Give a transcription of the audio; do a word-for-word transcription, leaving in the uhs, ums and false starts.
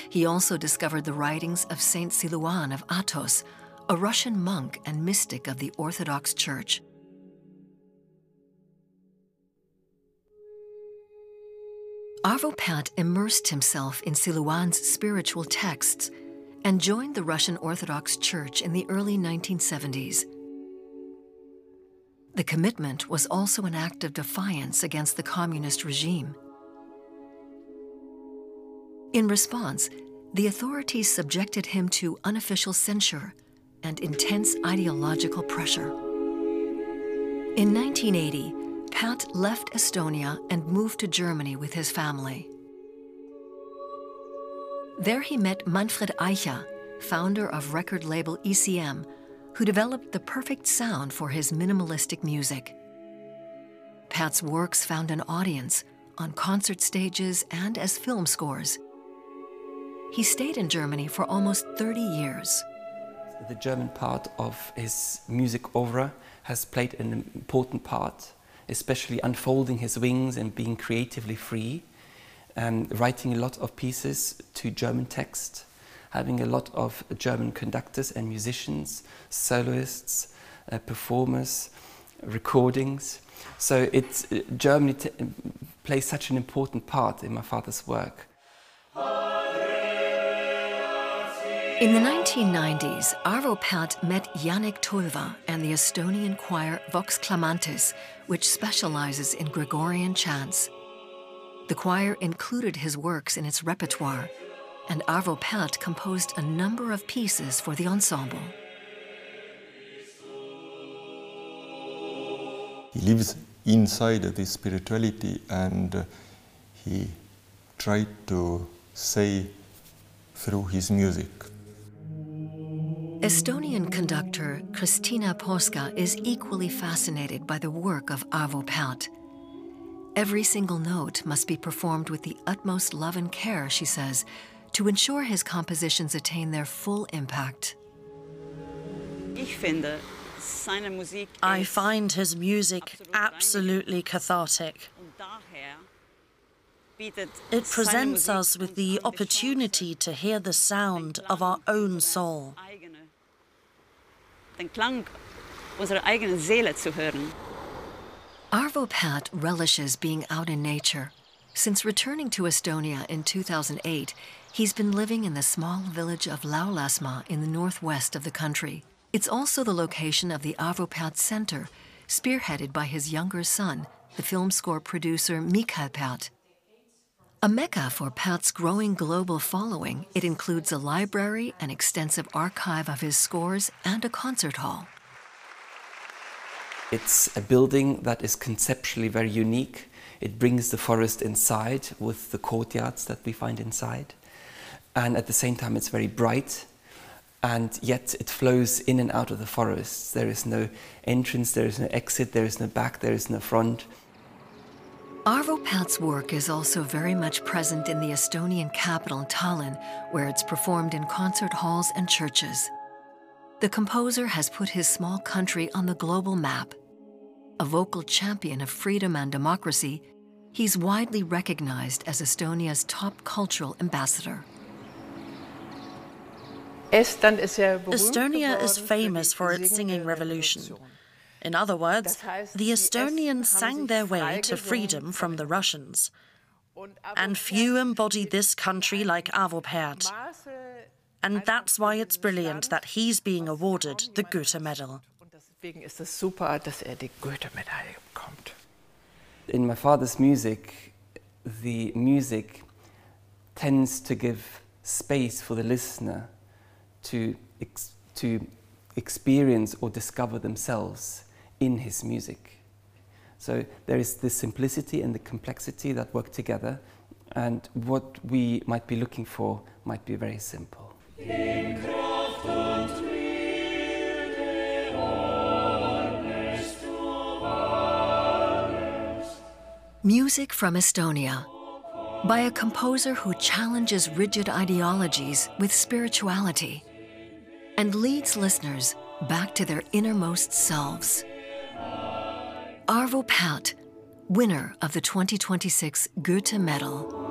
He also discovered the writings of Saint Silouan of Athos, a Russian monk and mystic of the Orthodox Church. Arvo Pärt immersed himself in Silouan's spiritual texts and joined the Russian Orthodox Church in the early nineteen seventies. The commitment was also an act of defiance against the communist regime. In response, the authorities subjected him to unofficial censure and intense ideological pressure. In nineteen eighty, Pärt left Estonia and moved to Germany with his family. There he met Manfred Eicher, founder of record label E C M, who developed the perfect sound for his minimalistic music. Pärt's works found an audience on concert stages and as film scores. He stayed in Germany for almost thirty years. The German part of his music oeuvre has played an important part, especially unfolding his wings and being creatively free, um, writing a lot of pieces to German text, having a lot of German conductors and musicians, soloists, uh, performers, recordings. So it's, uh, Germany t plays such an important part in my father's work. In the nineteen nineties, Arvo Pärt met Yannick Tulva and the Estonian choir Vox Clamantis, which specializes in Gregorian chants. The choir included his works in its repertoire, and Arvo Pärt composed a number of pieces for the ensemble. He lives inside this spirituality, and uh, he tried to say through his music. Estonian conductor Kristina Poska is equally fascinated by the work of Arvo Pärt. Every single note must be performed with the utmost love and care, she says, to ensure his compositions attain their full impact. I find his music absolutely cathartic. It presents us with the opportunity to hear the sound of our own soul. Arvo Pärt relishes being out in nature. Since returning to Estonia in two thousand eight, he's been living in the small village of Laulasmaa in the northwest of the country. It's also the location of the Arvo Pärt Center, spearheaded by his younger son, the film score producer Mikael Pärt. A mecca for Pärt's growing global following, it includes a library, an extensive archive of his scores, and a concert hall. It's a building that is conceptually very unique. It brings the forest inside with the courtyards that we find inside. And at the same time, it's very bright, and yet it flows in and out of the forests. There is no entrance, there is no exit, there is no back, there is no front. Arvo Pärt's work is also very much present in the Estonian capital, Tallinn, where it's performed in concert halls and churches. The composer has put his small country on the global map. A vocal champion of freedom and democracy, he's widely recognized as Estonia's top cultural ambassador. Estonia is famous for its singing revolution. In other words, the Estonians sang their way to freedom from the Russians. And few embody this country like Arvo Pärt. And that's why it's brilliant that he's being awarded the Goethe Medal. In my father's music, the music tends to give space for the listener to, ex to experience or discover themselves in his music. So there is the simplicity and the complexity that work together, and what we might be looking for might be very simple. Music from Estonia, by a composer who challenges rigid ideologies with spirituality and leads listeners back to their innermost selves. Arvo Pärt, winner of the twenty twenty-six Goethe Medal.